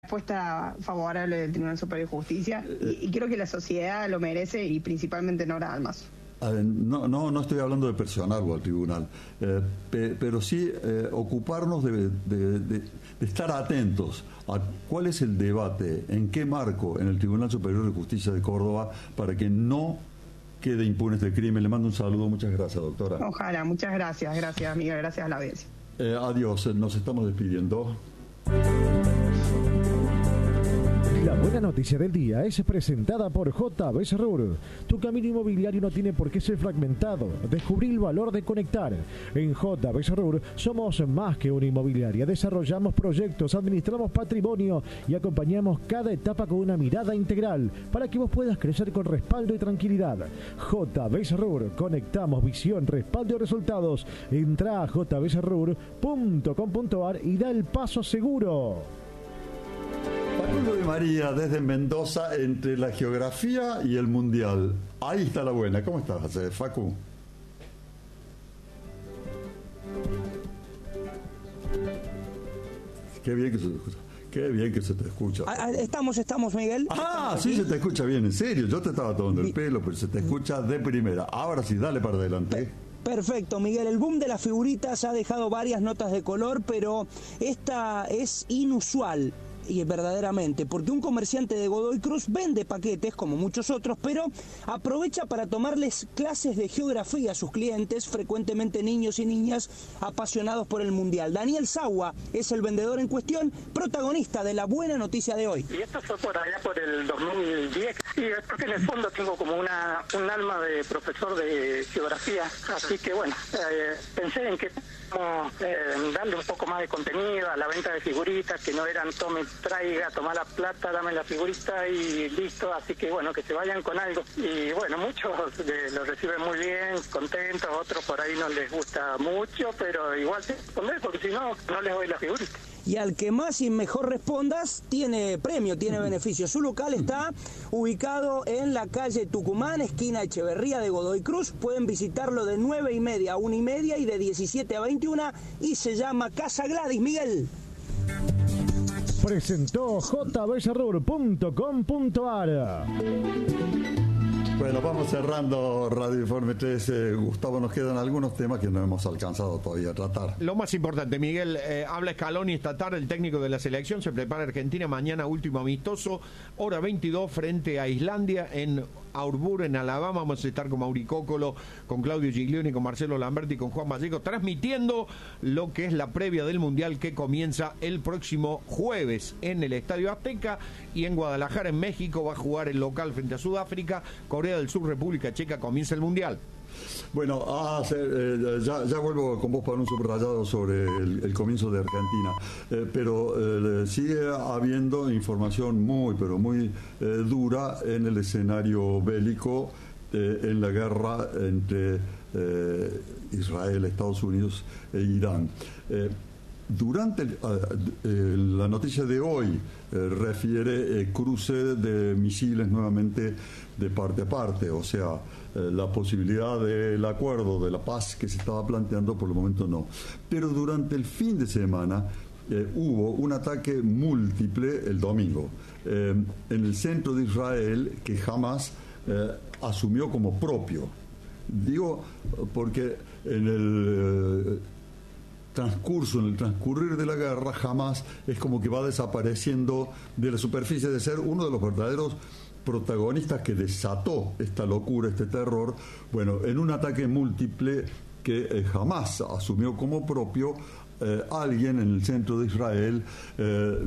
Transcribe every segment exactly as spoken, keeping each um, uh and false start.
respuesta favorable del Tribunal Superior de Justicia y, y creo que la sociedad lo merece y principalmente Nora Dalmazo. No, no, no estoy hablando de presionarlo al tribunal, eh, pe, pero sí eh, ocuparnos de, de, de, de estar atentos a cuál es el debate, en qué marco en el Tribunal Superior de Justicia de Córdoba para que no quede impune este crimen. Le mando un saludo, muchas gracias, doctora. Ojalá, muchas gracias, gracias amiga, gracias a la audiencia. Eh, adiós, nos estamos despidiendo. La buena noticia del día es presentada por J B Serrur. Tu camino inmobiliario no tiene por qué ser fragmentado. Descubrí el valor de conectar. En J B Serrur somos más que una inmobiliaria. Desarrollamos proyectos, administramos patrimonio y acompañamos cada etapa con una mirada integral para que vos puedas crecer con respaldo y tranquilidad. J B Serrur. Conectamos visión, respaldo y resultados. Entra a j b serrur punto com punto a r y da el paso seguro. Facundo de María, desde Mendoza, entre la geografía y el mundial. Ahí está la buena. ¿Cómo estás, Facu? Qué bien que se te escucha. Qué bien que se te escucha. Estamos, estamos, Miguel. Ah, sí, se te escucha bien, en serio. Yo te estaba tomando el pelo, pero se te escucha de primera. Ahora sí, dale para adelante. Perfecto, Miguel. El boom de las figuritas ha dejado varias notas de color, pero esta es inusual. Y verdaderamente, porque un comerciante de Godoy Cruz vende paquetes como muchos otros, pero aprovecha para tomarles clases de geografía a sus clientes, frecuentemente niños y niñas apasionados por el mundial. Daniel Sagua es el vendedor en cuestión, protagonista de la buena noticia de hoy. Y esto fue por allá por el dos mil diez, y es porque en el fondo tengo como una un alma de profesor de geografía, así que bueno, eh, pensé en que como, eh, darle un poco más de contenido a la venta de figuritas, que no eran tome, traiga, toma la plata, dame la figurita y listo, así que bueno, que se vayan con algo. Y bueno, muchos de, lo reciben muy bien, contentos, otros por ahí no les gusta mucho, pero igual se responder porque si no, no les doy la figurita. Y al que más y mejor respondas, tiene premio, tiene beneficio. Su local está ubicado en la calle Tucumán, esquina Echeverría de Godoy Cruz. Pueden visitarlo de nueve y media a una y media y de diecisiete a veintiuna y se llama Casa Gladys. Miguel. Presentó j b serrur punto com punto a r. Bueno, vamos cerrando Radio Informe tres. Eh, Gustavo, nos quedan algunos temas que no hemos alcanzado todavía a tratar. Lo más importante, Miguel, eh, habla Scaloni esta tarde, el técnico de la selección. Se prepara Argentina mañana, último amistoso, hora veintidós, frente a Islandia en Auburn, en Alabama. Vamos a estar con Mauri Cócolo, con Claudio Giglioni, con Marcelo Lamberti, con Juan Vallejo, transmitiendo lo que es la previa del Mundial que comienza el próximo jueves en el Estadio Azteca, y en Guadalajara, en México, va a jugar el local frente a Sudáfrica. Corea del Sur, República Checa, comienza el Mundial. Bueno, ah, eh, ya, ya vuelvo con vos para un subrayado sobre el, el comienzo de Argentina, eh, pero eh, sigue habiendo información muy, pero muy eh, dura en el escenario bélico, eh, en la guerra entre eh, Israel, Estados Unidos e Irán. Eh, Durante el, eh, la noticia de hoy eh, refiere eh, cruce de misiles nuevamente de parte a parte, o sea, eh, la posibilidad del acuerdo, de la paz que se estaba planteando, por el momento no. Pero durante el fin de semana eh, hubo un ataque múltiple el domingo eh, en el centro de Israel que Hamas eh, asumió como propio. Digo porque en el... Eh, transcurso, en el transcurrir de la guerra, Hamas es como que va desapareciendo de la superficie de ser uno de los verdaderos protagonistas que desató esta locura, este terror. Bueno, en un ataque múltiple que eh, Hamas asumió como propio, eh, alguien en el centro de Israel eh,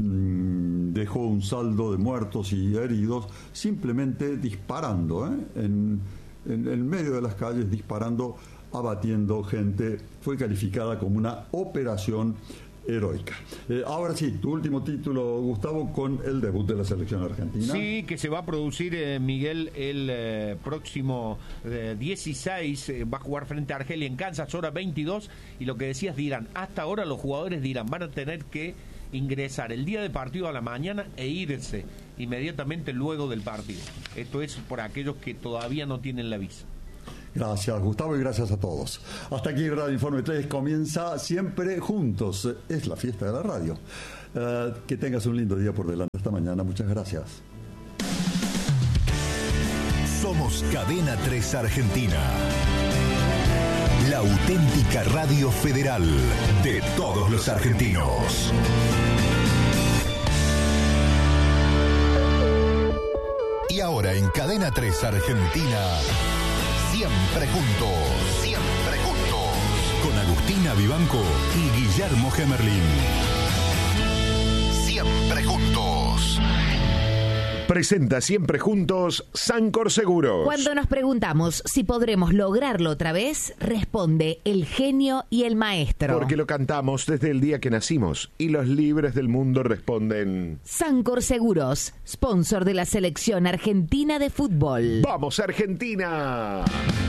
dejó un saldo de muertos y heridos simplemente disparando, ¿eh? en, en, en medio de las calles, disparando, abatiendo gente. Fue calificada como una operación heroica. Eh, ahora sí, tu último título, Gustavo, con el debut de la selección argentina. Sí, que se va a producir, eh, Miguel, el eh, próximo eh, dieciséis, eh, va a jugar frente a Argelia en Kansas, hora veintidós, y lo que decías de Irán, hasta ahora los jugadores de Irán van a tener que ingresar el día de partido a la mañana e irse inmediatamente luego del partido. Esto es por aquellos que todavía no tienen la visa. Gracias, Gustavo, y gracias a todos. Hasta aquí Radio Informe tres comienza siempre juntos. Es la fiesta de la radio. Uh, que tengas un lindo día por delante. Hasta mañana. Muchas gracias. Somos Cadena tres Argentina. La auténtica radio federal de todos los argentinos. Y ahora en Cadena tres Argentina, siempre juntos, siempre juntos, con Agustina Vivanco y Guillermo Gemerlin. Siempre juntos. Presenta Siempre Juntos Sancor Seguros. Cuando nos preguntamos si podremos lograrlo otra vez, responde el genio y el maestro. Porque lo cantamos desde el día que nacimos y los libres del mundo responden Sancor Seguros, sponsor de la selección argentina de fútbol. ¡Vamos Argentina!